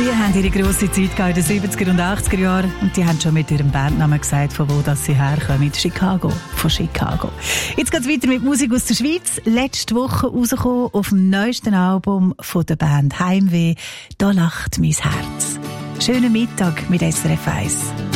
Die haben ihre grosse Zeit in den 70er und 80er Jahren und die haben schon mit ihrem Bandnamen gesagt, von wo das sie herkommen. Chicago, von Chicago. Jetzt geht es weiter mit Musik aus der Schweiz. Letzte Woche rausgekommen auf dem neuesten Album von der Band Heimweh. Da lacht mein Herz. Schönen Mittag mit SRF 1.